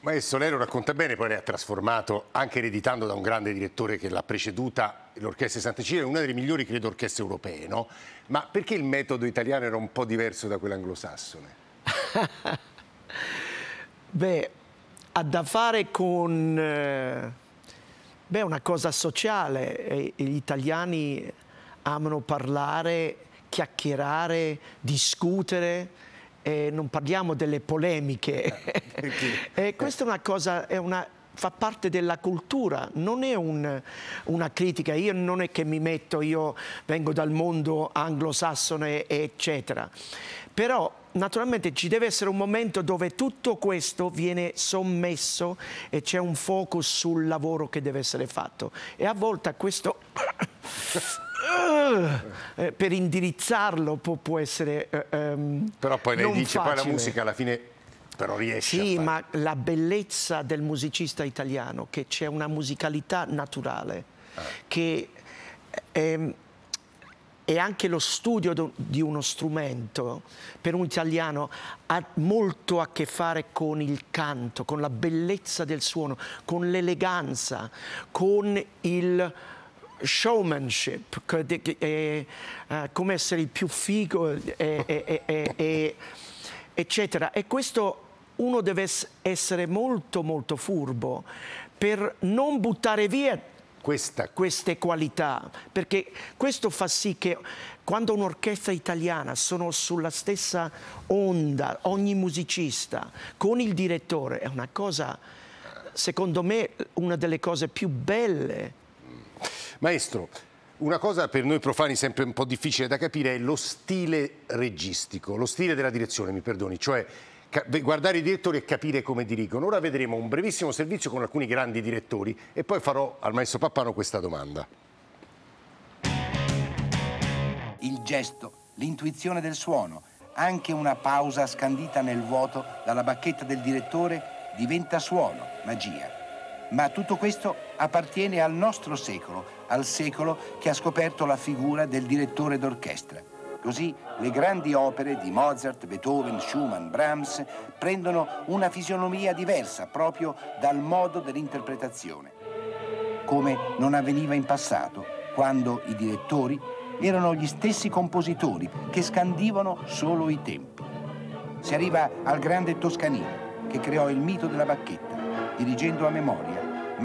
Maestro, lei lo racconta bene, poi lei ha trasformato, anche ereditando da un grande direttore che l'ha preceduta, l'Orchestra Santa Cecilia, una delle migliori, credo, orchestre europee, no? Ma perché il metodo italiano era un po' diverso da quello anglosassone? Beh, ha da fare con una cosa sociale. Gli italiani amano parlare, chiacchierare, discutere. Non parliamo delle polemiche. E questa è una cosa, fa parte della cultura, non è una critica. Io non è che mi metto, io vengo dal mondo anglosassone, eccetera. Però naturalmente ci deve essere un momento dove tutto questo viene sommesso e c'è un focus sul lavoro che deve essere fatto. E a volte questo per indirizzarlo può essere però poi lei dice facile. poi la musica alla fine però riesce a fare. Ma la bellezza del musicista italiano, che c'è una musicalità naturale, che e anche lo studio di uno strumento per un italiano ha molto a che fare con il canto, con la bellezza del suono, con l'eleganza, con il showmanship, come essere il più figo, eccetera. E questo uno deve essere molto molto furbo per non buttare via queste qualità, perché questo fa sì che quando un'orchestra italiana sono sulla stessa onda, ogni musicista con il direttore, è una cosa, secondo me, una delle cose più belle. Maestro, una cosa per noi profani sempre un po' difficile da capire è lo stile registico, lo stile della direzione, mi perdoni, cioè guardare i direttori e capire come dirigono. Ora vedremo un brevissimo servizio con alcuni grandi direttori e poi farò al maestro Pappano questa domanda. Il gesto, l'intuizione del suono, anche una pausa scandita nel vuoto dalla bacchetta del direttore diventa suono, magia. Ma tutto questo appartiene al nostro secolo, al secolo che ha scoperto la figura del direttore d'orchestra. Così le grandi opere di Mozart, Beethoven, Schumann, Brahms prendono una fisionomia diversa proprio dal modo dell'interpretazione, come non avveniva in passato, quando i direttori erano gli stessi compositori che scandivano solo i tempi. Si arriva al grande Toscanini, che creò il mito della bacchetta, dirigendo a memoria